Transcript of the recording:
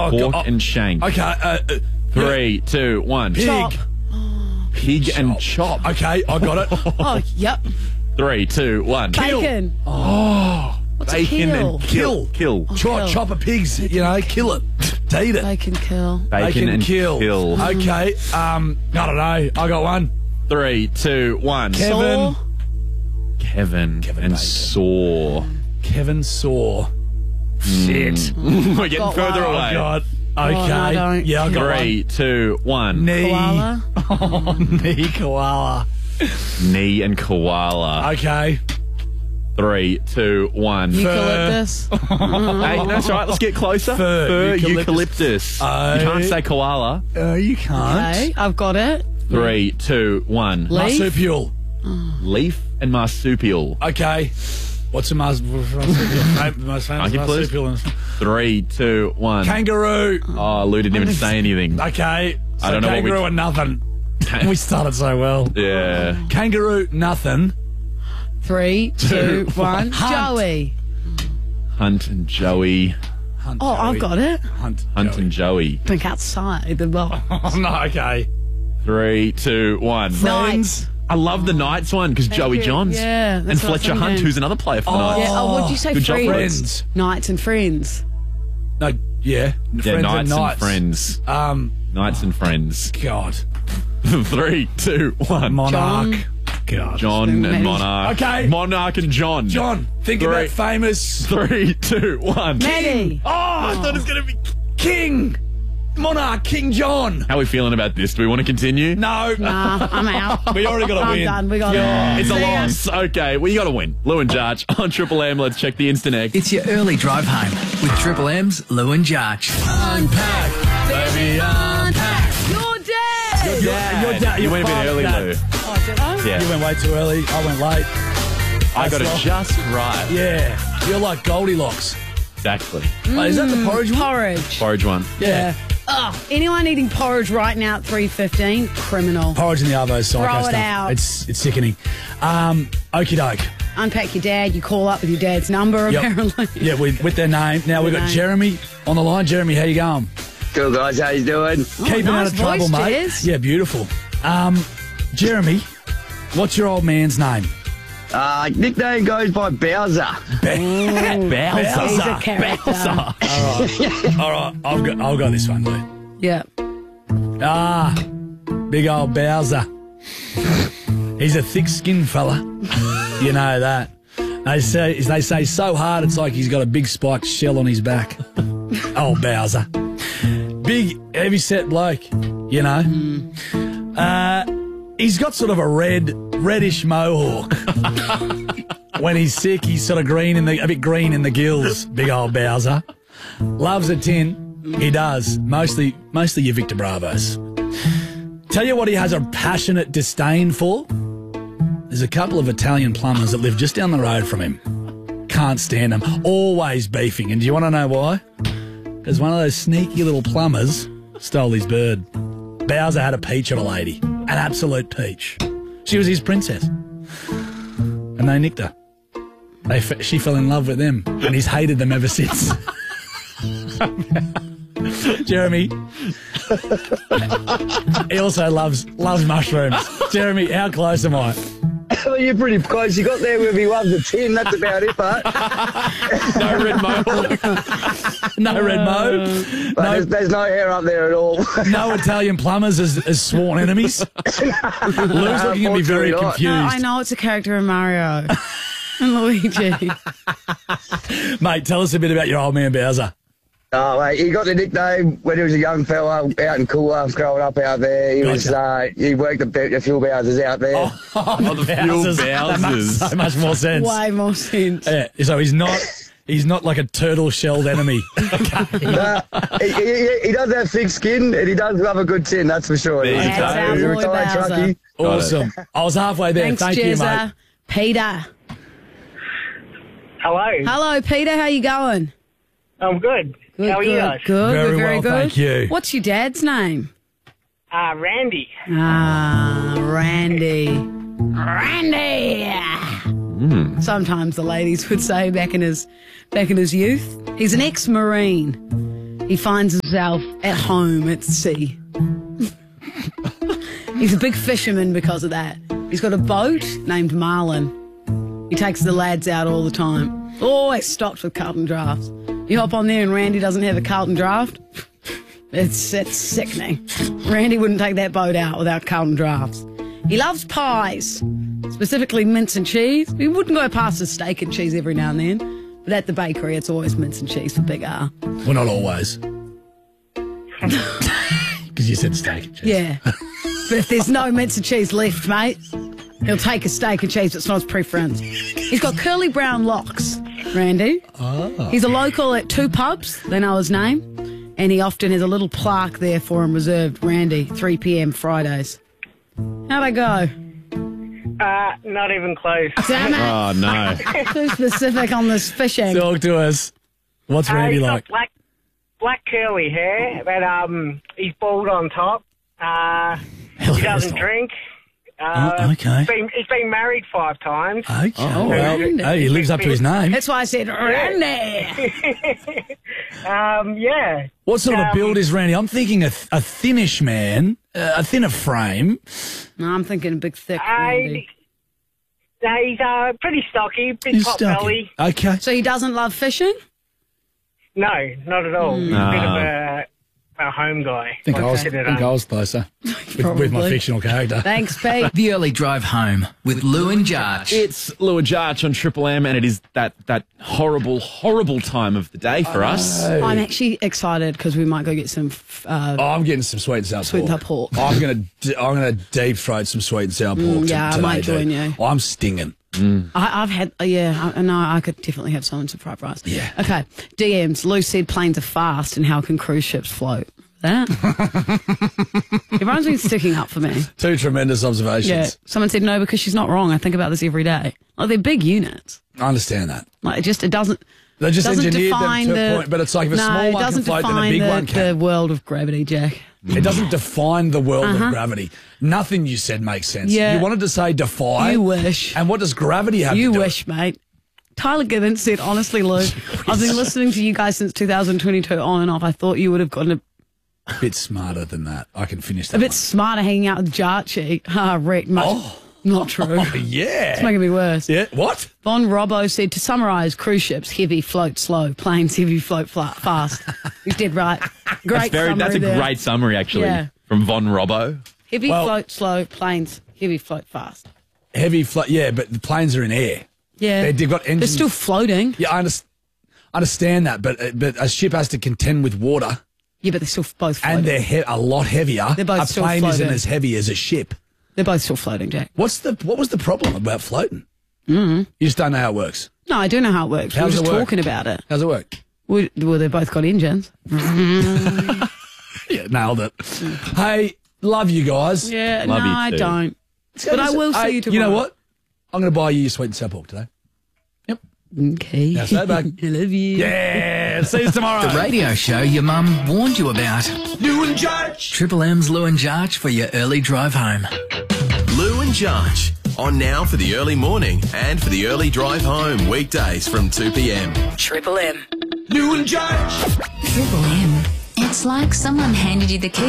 Fork and shank. Okay. 3, 2, 1. Pig. Chop. Pig and chop. Okay, I got it. Oh, yep. 3, 2, 1. Bacon. What's Bacon a kill? and kill. Chop a pig's, kill it. To eat it. Bacon kill. Bacon and kill. Okay, I don't know. I got one. 3, 2, 1. Kevin. Saw. Kevin and Bacon. Saw. Kevin Saw. Shit. We're getting got further one. away. Oh, God. no, I Okay. don't. Yeah, I got 3, 2, 1. one. Knee. Koala. Oh, knee koala. Knee and koala. Okay. 3, 2, 1. Eucalyptus. Hey, that's right. Let's get closer. Fir. Eucalyptus. You can't say koala. You can't. Okay, I've got it. 3, 2, 1. Leaf. Marsupial. Leaf and marsupial. Okay. What's the most famous Thank you, please. marsupial? 3, 2, 1. Kangaroo. Oh, Lou didn't even say anything. Okay. So I don't know what kangaroo and nothing. We started so well. Yeah. Kangaroo, nothing. 3, 2, 1. Hunt. Joey. Hunt and Joey. Hunt, Oh, I've got it. Hunt Hunt and Joey. Think outside the box. Oh, no, okay. 3, 2, 1. Friends. I love the Knights one because Joey you. Johns. Yeah, And that's what I was Fletcher Hunt, thinking. who's another player for the Knights. Yeah. Oh, what did you say? Good job, Friends. Knights and friends. No, yeah. Yeah, Friends Knights and and Friends. Knights and Friends. God. 3, 2, 1. Monarch. God. John and Maybe. Monarch. Okay. Monarch and John. John, think about famous 3, 2, 1. Maddie. Oh, I thought it was going to be King. Monarch, King John. How are we feeling about this? Do we want to continue? No. Nah, I'm out. We already got to I'm win. done. We got it. It's a See ya. loss. Okay, well, you got to win. Lou and Jarch on Triple M. Let's check the instant egg. It's your early drive home with Triple M's Lou and Jarch. Unpack, baby, unpack. You're dead. Your dad, You your went a bit father, early, Dad. Lou. Oh, did I? Yeah. You went way too early. I went late. I got it That's just right. Yeah. You're like Goldilocks. Exactly. Wait, is that the porridge one? Porridge. Porridge one. Yeah. Oh, anyone eating porridge right now at 3:15? Criminal. Porridge in the Arvo psycho Throw it stuff. out. It's sickening. Okie doke. Unpack your dad. You call up with your dad's number, Yep. apparently. Yeah, with their name. Now we've got name. Jeremy on the line. Jeremy, how you going? Good, guys. How you doing? Keeping out nice of trouble, voice, mate. Jez. Yeah, beautiful. Jeremy, what's your old man's name? Nickname goes by Bowser. Bowser. He's a character. All right, I'll go this one, Lou. Yeah. Big old Bowser. He's a thick-skinned fella. You know that. They say so hard it's like he's got a big spiked shell on his back. Old Bowser. Big, heavy-set bloke, you know. He's got sort of a reddish mohawk. When he's sick, he's sort of a bit green in the gills. Big old Bowser. Loves a tin. He does. Mostly your Victor Bravos. Tell you what he has a passionate disdain for? There's a couple of Italian plumbers that live just down the road from him. Can't stand them. Always beefing. And do you want to know why? Because one of those sneaky little plumbers stole his bird. Bowser had a peach of a lady. An absolute peach. She was his princess. And they nicked her. She fell in love with them. And he's hated them ever since. Jeremy. He also loves mushrooms. Jeremy, how close am I? Well, you're pretty close. You got there with he loves a tin. That's about it, but No red mohawk. No red mo. No, there's no hair up there at all. no Italian plumbers as sworn enemies. Lou's looking at me very Unfortunately not. confused. No, I know it's a character in Mario. And Luigi. Mate, tell us a bit about your old man Bowser. Oh, mate, he got the nickname when he was a young fella out in Coolah, growing up out there. He worked a few Bowsers out there. Oh, the fuel That makes Bowsers. so much more sense. Way more sense. Yeah, so he's not like a turtle-shelled enemy. He does have thick skin, and he does love a good tin, that's for sure. There you He's go. a Boy retired Bowser. truckie. Awesome. I was halfway there. Thanks, Thank you, mate. Jezza. Peter. Hello. Hello, Peter. How you going? I'm good. How are you guys? Good. Very We're very well, good. thank you. What's your dad's name? Randy. Randy. Randy. Sometimes the ladies would say back in his youth. He's an ex-Marine. he finds himself at home at sea. He's a big fisherman because of that. He's got a boat named Marlin. He takes the lads out all the time. Always stocked with Carlton drafts. You hop on there and Randy doesn't have a Carlton draft. It's sickening. Randy wouldn't take that boat out without Carlton drafts. He loves pies, specifically mince and cheese. He wouldn't go past a steak and cheese every now and then. But at the bakery, it's always mince and cheese for Big R. Well, not always. Because you said steak and cheese. Yeah. But if there's no mince and cheese left, mate, he'll take a steak and cheese. It's not his preference. He's got curly brown locks, Randy. Oh. He's a local at 2 pubs. They know his name. And he often has a little plaque there for him reserved. Randy, 3 p.m. Fridays. How'd I go? Not even close. Damn it. Oh, no. Too specific on this fishing. Talk to us. What's Randy He's like? got black curly hair, but he's bald on top. He doesn't drink. Okay. He's been married 5 times. Okay. Oh, well, hey, he lives up to his name. That's why I said Randy. Yeah. What sort of a build is Randy? I'm thinking a thinnish man, a thinner frame. No, I'm thinking a big, thick Randy. He's pretty stocky, big pot belly. Okay. So he doesn't love fishing? No, not at all. He's a bit of a home guy. I think I was closer with my fictional character. Thanks, Pete. The early drive home with Lou and Jarch. It's Lou and Jarch on Triple M, and it is that horrible, horrible time of the day for us. I'm actually excited because we might go get some I'm getting some sweet and sour sweet and sour pork. I'm gonna deep throat some sweet and sour pork. Yeah, I today, might join dude. you. I'm stinging. I've had, I could definitely have some fried rice. Yeah. Okay, DMs. Lou said planes are fast and how can cruise ships float? That? Everyone's been sticking up for me. 2 tremendous observations. Yeah. Someone said no because she's not wrong. I think about this every day. Like, they're big units. I understand that. Like, it doesn't. They just doesn't engineered define them to a point, but it's like if a small one can float, then a big one can. The world of gravity, Jack. It doesn't define the world of gravity. Nothing you said makes sense. Yeah. You wanted to say defy. You wish. And what does gravity have to do? You wish, mate. Tyler Gibbons said, honestly, Lou, I've been listening to you guys since 2022 on and off. I thought you would have gotten a bit smarter than that. I can finish that. A bit smarter hanging out with Jarchi. Wrecked. Not true. Oh, yeah. It's making me worse. Yeah. What? Von Robbo said, to summarise, cruise ships, heavy, float slow. Planes, heavy, float fast. You did right. Great summary. That's a great summary, actually, from Von Robbo. Heavy, float slow. Planes, heavy, float fast. Heavy float, yeah, but the planes are in air. Yeah. They've got engines. They're still floating. Yeah, I understand that, but a ship has to contend with water. Yeah, but they're still both floating. And they're a lot heavier. They're both still floating. A plane isn't floating. as heavy as a ship. They're both still floating, Jack. What was the problem about floating? You just don't know how it works. No, I do know how it works. How's We're just it work? talking about it. How's it work? Well, they've both got engines. Yeah, nailed it. Hey, love you guys. Yeah, Love you I too. don't. But I will see you tomorrow. You know what? I'm going to buy you sweet and sour pork today. Yep. Okay. Now say it back. I love you. Yeah. See you tomorrow. The radio show your mum warned you about. Lou and Jarch. Triple M's Lou and Jarch for your early drive home. Lou and Jarch, on now for the early morning and for the early drive home, weekdays from 2 p.m. Triple M. Lou and Jarch. Triple M. It's like someone handed you the key.